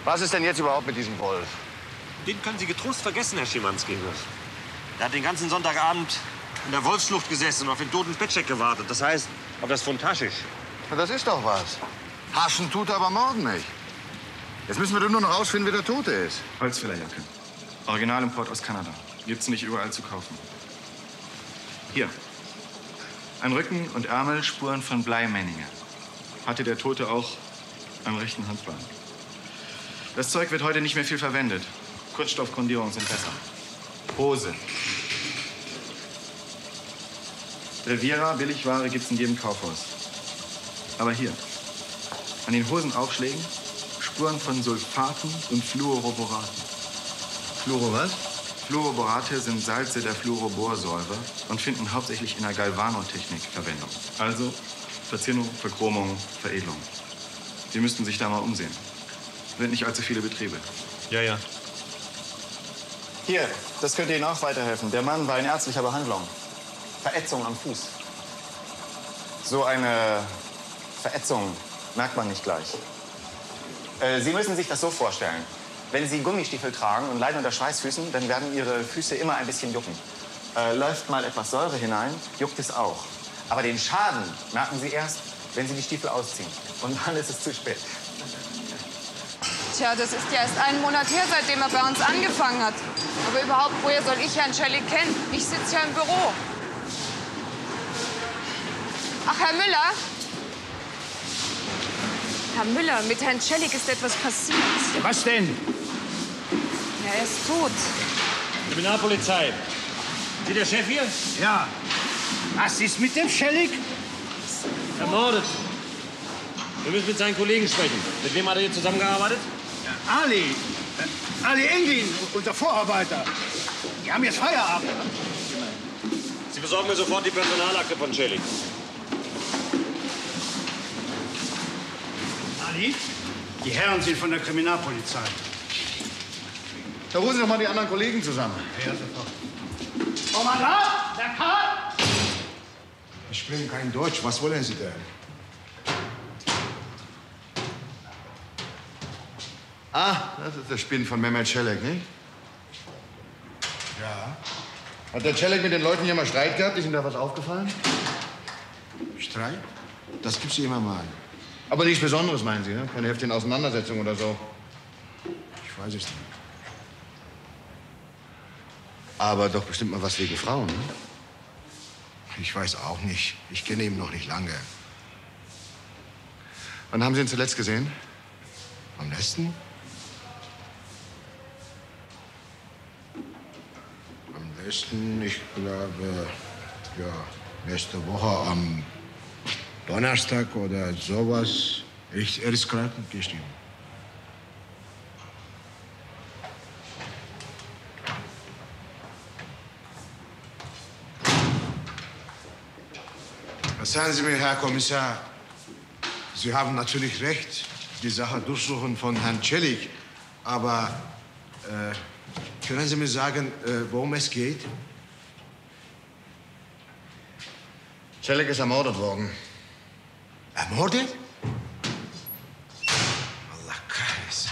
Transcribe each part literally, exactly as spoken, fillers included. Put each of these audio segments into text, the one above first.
Was ist denn jetzt überhaupt mit diesem Wolf? Den können Sie getrost vergessen, Herr Schimanski. Der hat den ganzen Sonntagabend in der Wolfsschlucht gesessen und auf den toten Petschek gewartet. Das heißt, auf das Pfund Haschisch. Na, das ist doch was. Haschen tut er aber morgen nicht. Jetzt müssen wir doch nur noch rausfinden, wer der Tote ist. Holzfällerjacke. Originalimport aus Kanada. Gibt's nicht überall zu kaufen. Hier. An Rücken und Ärmel Spuren von Bleimänninge. Hatte der Tote auch am rechten Handballen. Das Zeug wird heute nicht mehr viel verwendet. Kunststoffgrundierungen sind besser. Hose. Riviera, Billigware gibt's in jedem Kaufhaus. Aber hier, an den Hosenaufschlägen Spuren von Sulfaten und Fluoroboraten. Fluoro was? Fluoroborate sind Salze der Fluoroborsäure und finden hauptsächlich in der Galvanotechnik Verwendung. Also Verzinnung, Verchromung, Veredelung. Sie müssten sich da mal umsehen. Sind nicht allzu viele Betriebe. Ja, ja. Hier, das könnte Ihnen auch weiterhelfen. Der Mann war in ärztlicher Behandlung. Verätzung am Fuß. So eine Verätzung merkt man nicht gleich. Äh, Sie müssen sich das so vorstellen. Wenn Sie Gummistiefel tragen und leiden unter Schweißfüßen, dann werden Ihre Füße immer ein bisschen jucken. Äh, läuft mal etwas Säure hinein, juckt es auch. Aber den Schaden merken Sie erst, wenn Sie die Stiefel ausziehen. Und dann ist es zu spät. Tja, das ist ja erst einen Monat her, seitdem er bei uns angefangen hat. Aber überhaupt, woher soll ich Herrn Cellik kennen? Ich sitze ja im Büro. Ach, Herr Müller? Herr Müller, mit Herrn Cellik ist etwas passiert. Was denn? Ja, er ist tot. Kriminalpolizei. Sie der Chef hier? Ja. Was ist mit dem Cellik? Ermordet. Wir müssen mit seinen Kollegen sprechen. Mit wem hat er hier zusammengearbeitet? Ja, Ali. Äh, Ali Engin, unser Vorarbeiter. Die haben jetzt Feierabend. Sie besorgen mir sofort die Personalakte von Cellik. Ali, die Herren sind von der Kriminalpolizei. Da rufen Sie doch mal die anderen Kollegen zusammen. Ja, sofort. Kommandant, der Karl! Ich spreche kein Deutsch. Was wollen Sie denn? Ah, das ist der Spinn von Mehmet Cellik, nicht? Ja. Hat der Cellik mit den Leuten hier mal Streit gehabt? Ist Ihnen da was aufgefallen? Streit? Das gibt's immer mal. Aber nichts Besonderes, meinen Sie, ne? Keine heftigen Auseinandersetzungen oder so. Ich weiß es nicht. Aber doch bestimmt mal was wegen Frauen, ne? Ich weiß auch nicht. Ich kenne ihn noch nicht lange. Wann haben Sie ihn zuletzt gesehen? Am letzten? Am letzten, ich glaube, ja, nächste Woche am Donnerstag oder sowas. Ich, er ist krankgeschrieben. Verzeihen Sie mir, Herr Kommissar. Sie haben natürlich recht, die Sache durchsuchen von Herrn Cellik. Aber äh, können Sie mir sagen, äh, worum es geht? Cellik ist ermordet worden. Ermordet? Allah Kares.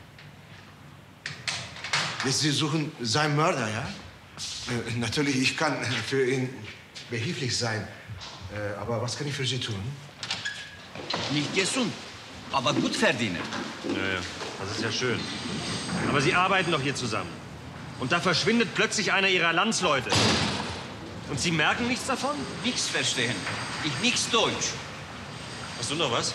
Sie suchen seinen Mörder, ja? Äh, natürlich, ich kann für ihn behilflich sein. Äh, aber was kann ich für Sie tun? Nicht gesund, aber gut verdienen. Ja, ja, das ist ja schön. Aber Sie arbeiten doch hier zusammen. Und da verschwindet plötzlich einer Ihrer Landsleute. Und Sie merken nichts davon? Nichts verstehen. Ich nichts Deutsch. Hast du noch was?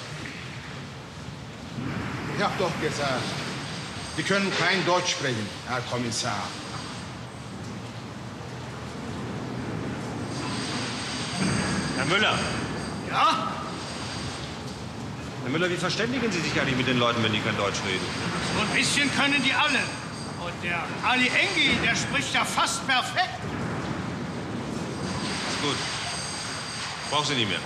Ich hab doch gesagt, Sie können kein Deutsch sprechen, Herr Kommissar. Herr Müller. Ja? Herr Müller, wie verständigen Sie sich eigentlich mit den Leuten, wenn die kein Deutsch reden? So ein bisschen können die alle. Und der Ali Engin, der spricht ja fast perfekt. Ist gut. Brauch sie nicht mehr.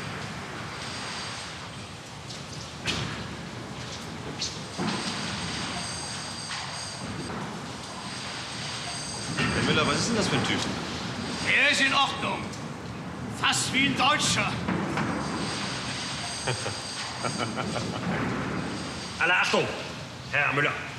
Herr Müller, was ist denn das für ein Typ? Er ist in Ordnung. Fast wie ein Deutscher. Alle Achtung, Herr Müller.